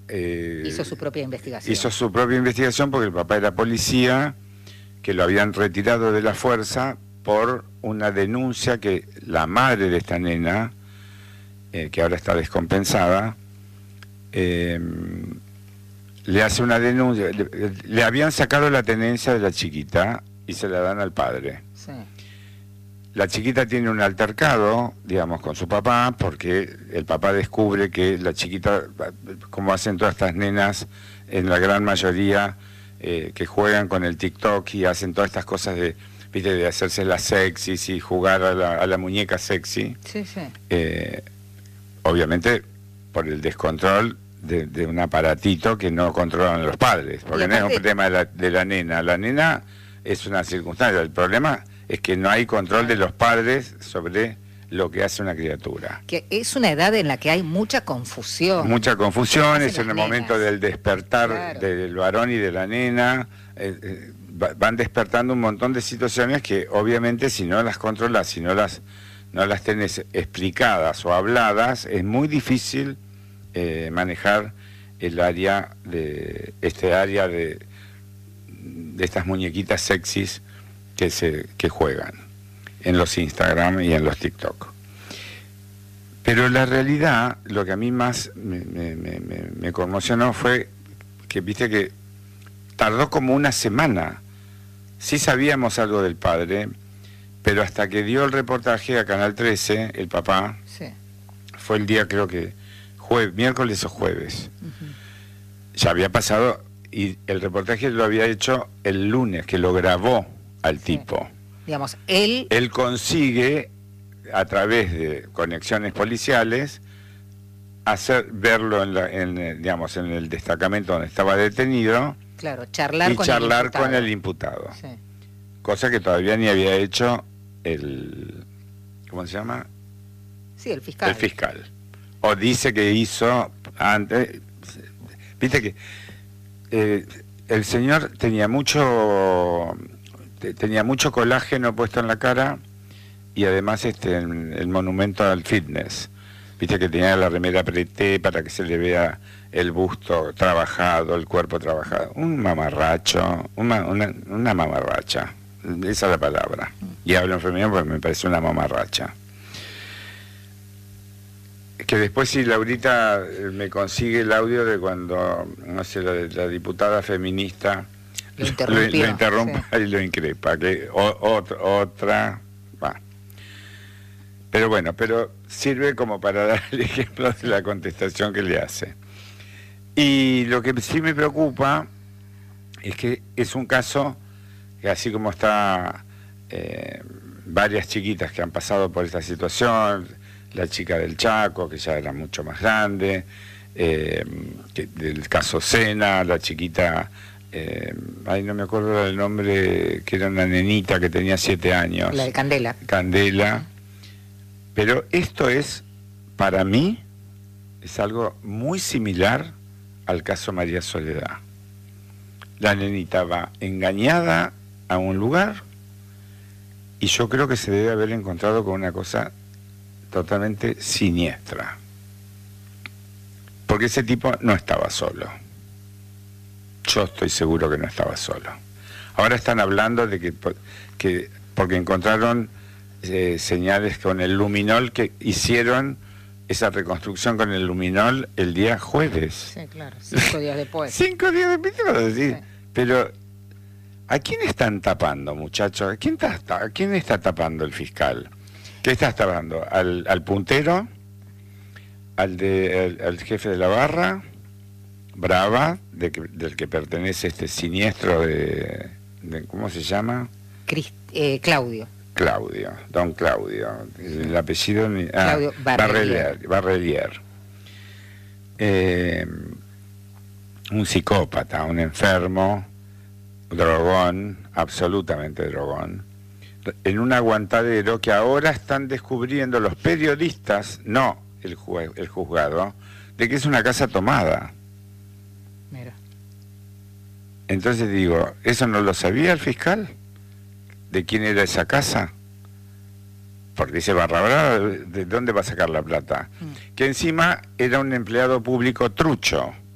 hizo su propia investigación. Hizo su propia investigación porque el papá era policía, que lo habían retirado de la fuerza por una denuncia que la madre de esta nena, que ahora está descompensada, le hace una denuncia. Le habían sacado la tenencia de la chiquita y se la dan al padre. Sí. La chiquita tiene un altercado, digamos, con su papá, porque el papá descubre que la chiquita, como hacen todas estas nenas, en la gran mayoría, que juegan con el TikTok y hacen todas estas cosas de, ¿viste?, de hacerse las sexys y jugar a la muñeca sexy. Sí, sí. Obviamente por el descontrol de un aparatito que no controlan los padres, porque aparte, no es un tema de la nena. La nena es una circunstancia, el problema es que no hay control de los padres sobre lo que hace una criatura. Que es una edad en la que hay mucha confusión. Mucha confusión, es en el momento del despertar, claro, del varón y de la nena. Van despertando un montón de situaciones que obviamente si no las controlas, si no las tenés explicadas o habladas, es muy difícil manejar el área de estas muñequitas sexys que juegan en los Instagram y en los TikTok. Pero la realidad, lo que a mí más me conmocionó fue que, viste, que tardó como una semana. Sí sabíamos algo del padre, pero hasta que dio el reportaje a Canal 13, el papá, sí, fue el día, creo que miércoles o jueves. Ya había pasado, y el reportaje lo había hecho el lunes, que lo grabó al tipo. Digamos, él consigue, a través de conexiones policiales, verlo en el destacamento donde estaba detenido. Claro, charlar con el imputado. Sí. Cosa que todavía ni había hecho ¿cómo se llama? Sí, el fiscal. El fiscal. O dice que hizo antes. Viste que el señor tenía mucho colágeno puesto en la cara y además el monumento al fitness. Viste que tenía la remera apreté para que se le vea el busto trabajado, el cuerpo trabajado. Un mamarracho, una mamarracha. Esa es la palabra. Y hablo en femenino porque me parece una mamarracha. Que después, si Laurita me consigue el audio de cuando, no sé, la diputada feminista lo interrumpa, sí, y lo increpa, que otra va. Pero bueno, sirve como para dar el ejemplo de la contestación que le hace. Y lo que sí me preocupa es que es un caso que, así como está varias chiquitas que han pasado por esta situación, la chica del Chaco, que ya era mucho más grande, del caso Sena, la chiquita, no me acuerdo del nombre, que era una nenita que tenía 7 años. La de Candela. Candela. Pero esto es, para mí, es algo muy similar al caso María Soledad. La nenita va engañada a un lugar y yo creo que se debe haber encontrado con una cosa totalmente siniestra. Porque ese tipo no estaba solo. Yo estoy seguro que no estaba solo. Ahora están hablando de que porque encontraron señales con el luminol, que hicieron esa reconstrucción con el luminol el día jueves. Sí, claro, 5 días después. 5 días después, sí. Pero ¿a quién están tapando, muchachos? ¿A quién está tapando el fiscal? ¿Qué estás tapando? ¿Al puntero? ¿Al jefe de la barra? Brava, del que pertenece este siniestro de ¿cómo se llama? Claudio. Don Claudio. El apellido... Claudio Barrelier. Un psicópata, un enfermo, drogón, absolutamente drogón, en un aguantadero que ahora están descubriendo los periodistas, no el juzgado, de que es una casa tomada. Mira. Entonces digo, ¿eso no lo sabía el fiscal? ¿De quién era esa casa? Porque dice Barra Brava, ¿de dónde va a sacar la plata? Que encima era un empleado público trucho.